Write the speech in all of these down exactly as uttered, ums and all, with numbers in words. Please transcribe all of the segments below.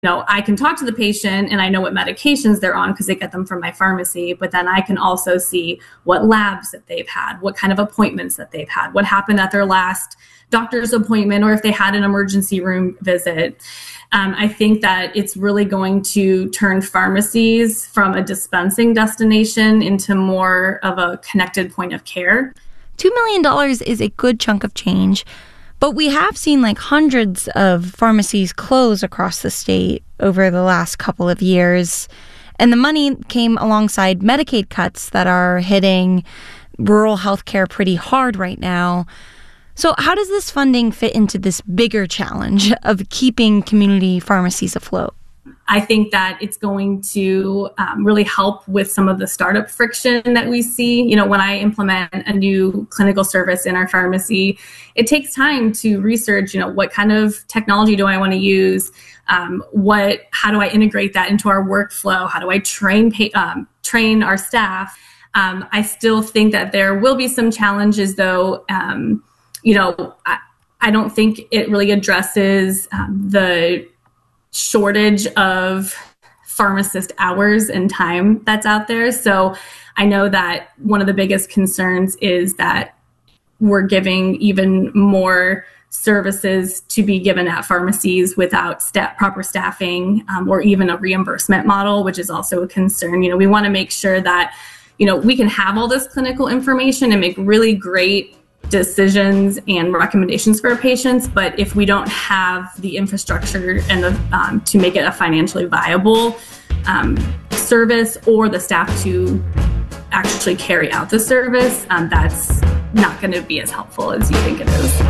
know, I can talk to the patient and I know what medications they're on because they get them from my pharmacy, but then I can also see what labs that they've had, what kind of appointments that they've had, what happened at their last doctor's appointment, or if they had an emergency room visit. Um, I think that it's really going to turn pharmacies from a dispensing destination into more of a connected point of care. two million dollars is a good chunk of change. But we have seen like hundreds of pharmacies close across the state over the last couple of years. And the money came alongside Medicaid cuts that are hitting rural healthcare pretty hard right now. So how does this funding fit into this bigger challenge of keeping community pharmacies afloat? I think that it's going to um, really help with some of the startup friction that we see. You know, when I implement a new clinical service in our pharmacy, it takes time to research, you know, what kind of technology do I want to use? Um, what, how do I integrate that into our workflow? How do I train, pay, um, train our staff? Um, I still think that there will be some challenges though. Um, you know, I, I don't think it really addresses um, the shortage of pharmacist hours and time that's out there. So I know that one of the biggest concerns is that we're giving even more services to be given at pharmacies without sta- proper staffing um, or even a reimbursement model, which is also a concern. You know, we want to make sure that, you know, we can have all this clinical information and make really great decisions and recommendations for our patients, but if we don't have the infrastructure and the um, to make it a financially viable um, service or the staff to actually carry out the service, um, that's not going to be as helpful as you think it is.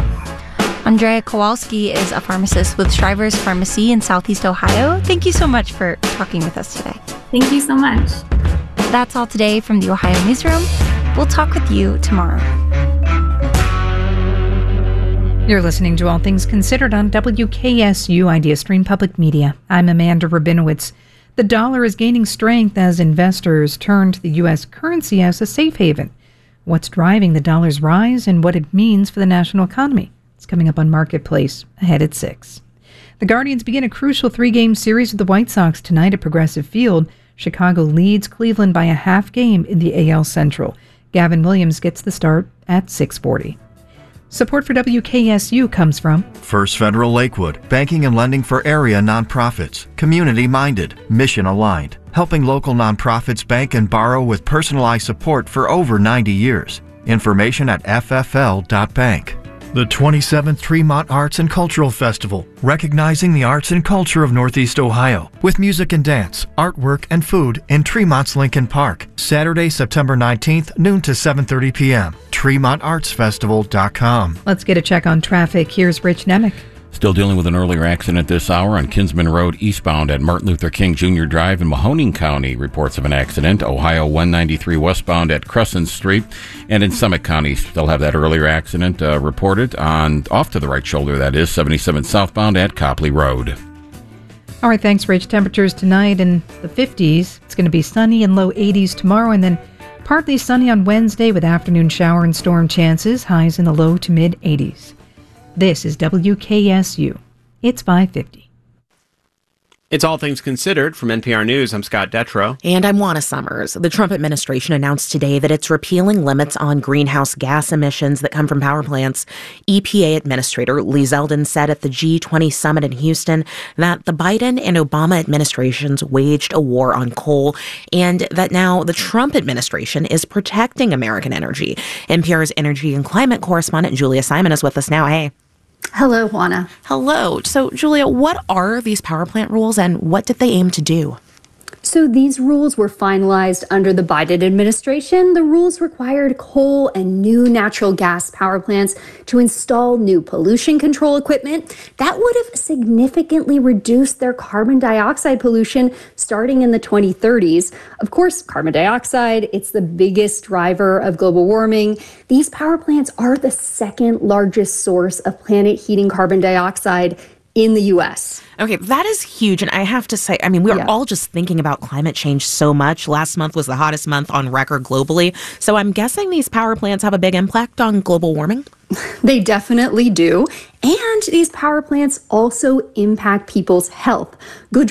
Andrea Kowalski is a pharmacist with Shriver's Pharmacy in Southeast Ohio. Thank you so much for talking with us today. Thank you so much. That's all today from the Ohio Newsroom. We'll talk with you tomorrow. You're listening to All Things Considered on W K S U Idea Stream Public Media. I'm Amanda Rabinowitz. The dollar is gaining strength as investors turn to the U S currency as a safe haven. What's driving the dollar's rise and what it means for the national economy? It's coming up on Marketplace, ahead at six. The Guardians begin a crucial three-game series with the White Sox tonight at Progressive Field. Chicago leads Cleveland by a half game in the A L Central. Gavin Williams gets the start at six forty. Support for W K S U comes from First Federal Lakewood, banking and lending for area nonprofits, community-minded, mission-aligned, helping local nonprofits bank and borrow with personalized support for over ninety years. Information at f f l dot bank. The twenty-seventh Tremont Arts and Cultural Festival, recognizing the arts and culture of Northeast Ohio, with music and dance, artwork, and food in Tremont's Lincoln Park. Saturday, September nineteenth, noon to seven thirty p.m. Tremont Arts Festival dot com. Let's get a check on traffic. Here's Rich Nemec. Still dealing with an earlier accident this hour on Kinsman Road eastbound at Martin Luther King Junior Drive in Mahoning County. Reports of an accident. Ohio one ninety-three westbound at Crescent Street. And in Summit County, still have that earlier accident uh, reported on off to the right shoulder, that is, seventy-seven southbound at Copley Road. All right, thanks, Rich. Temperatures tonight in the fifties. It's going to be sunny and low eighties tomorrow, and then partly sunny on Wednesday with afternoon shower and storm chances, highs in the low to mid eighties. This is W K S U. It's five fifty. It's All Things Considered from N P R News. I'm Scott Detrow. And I'm Juana Summers. The Trump administration announced today that it's repealing limits on greenhouse gas emissions that come from power plants. E P A Administrator Lee Zeldin said at the G twenty summit in Houston that the Biden and Obama administrations waged a war on coal and that now the Trump administration is protecting American energy. N P R's energy and climate correspondent Julia Simon is with us now. Hey. Hello, Juana. Hello. So, Julia, what are these power plant rules and what did they aim to do? So these rules were finalized under the Biden administration. The rules required coal and new natural gas power plants to install new pollution control equipment that would have significantly reduced their carbon dioxide pollution starting in the twenty thirties. Of course, carbon dioxide, it's the biggest driver of global warming. These power plants are the second largest source of planet heating carbon dioxide in the U S. Okay, that is huge. And I have to say, I mean, we're yeah. all just thinking about climate change so much. Last month was the hottest month on record globally. So I'm guessing these power plants have a big impact on global warming? They definitely do. And these power plants also impact people's health. Good